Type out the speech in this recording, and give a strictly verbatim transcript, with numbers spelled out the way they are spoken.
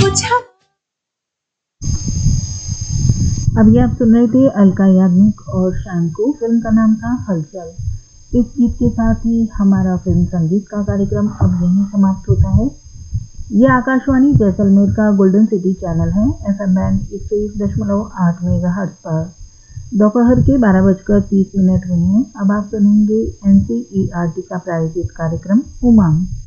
समझा। अभी आप सुन रहे थे अलका याग्निक और शान को, फिल्म का नाम था हलचल। इस गीत के साथ ही हमारा फिल्म संगीत का कार्यक्रम अब यहीं समाप्त होता है। ये आकाशवाणी जैसलमेर का गोल्डन सिटी चैनल है, एफ एम बैंड एक सौ एक दशमलव आठ मेगा हर्ट्ज पर। दोपहर के बारह बजकर तीस मिनट हुए हैं। अब आप सुनेंगे N C E R T का प्रायोजित कार्यक्रम उमंग।